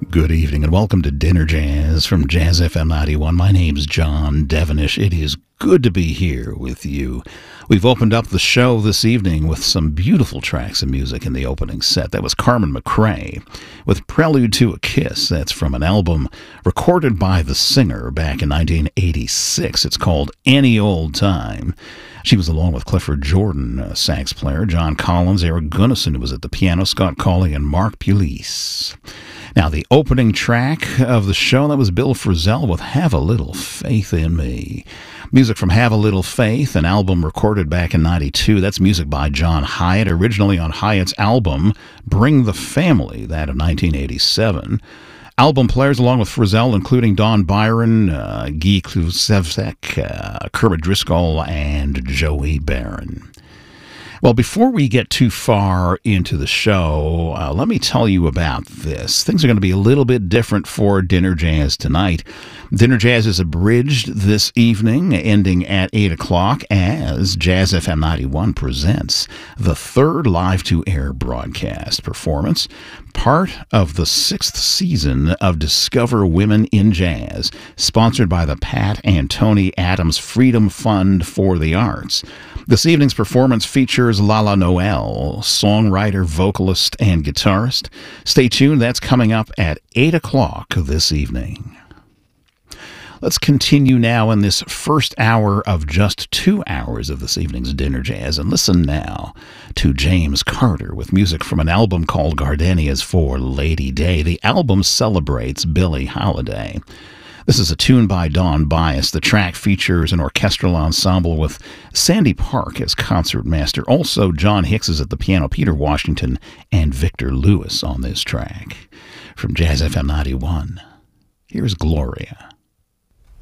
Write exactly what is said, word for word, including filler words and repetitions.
Good evening and welcome to Dinner Jazz from Jazz F M ninety-one. My name's John Devenish. It is good to be here with you. We've opened up the show this evening with some beautiful tracks of music in the opening set. That was Carmen McRae with Prelude to a Kiss. That's from an album recorded by the singer back in nineteen eighty-six. It's called Any Old Time. She was along with Clifford Jordan, a sax player, John Collins, Eric Gunnison, who was at the piano, Scott Colley, and Mark Pulis. Now, the opening track of the show, that was Bill Frisell with Have a Little Faith in Me. Music from Have a Little Faith, an album recorded back in ninety-two. That's music by John Hiatt, originally on Hiatt's album Bring the Family, that of nineteen eighty-seven. Album players along with Frisell, including Don Byron, uh, Guy Klusevsek, uh, Kermit Driscoll, and Joey Barron. Well, before we get too far into the show, uh, let me tell you about this. Things are going to be a little bit different for Dinner Jazz tonight. Dinner Jazz is abridged this evening, ending at eight o'clock, as Jazz F M ninety-one presents the third live-to-air broadcast performance, part of the sixth season of Discover Women in Jazz, sponsored by the Pat and Tony Adams Freedom Fund for the Arts. This evening's performance features Lala Noel, songwriter, vocalist, and guitarist. Stay tuned, that's coming up at eight o'clock this evening. Let's continue now in this first hour of just two hours of this evening's Dinner Jazz, and listen now to James Carter with music from an album called Gardenias for Lady Day. The album celebrates Billie Holiday. This is a tune by Don Byas. The track features an orchestral ensemble with Sandy Park as concertmaster. Also, John Hicks is at the piano, Peter Washington, and Victor Lewis on this track. From Jazz F M ninety-one, here's Gloria.